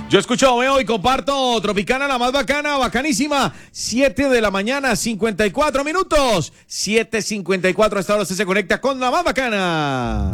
Yo escucho, veo y comparto Tropicana, la más bacana, bacanísima. 7 de la mañana, 54 minutos. 7:54 hasta ahora usted se conecta con la más bacana.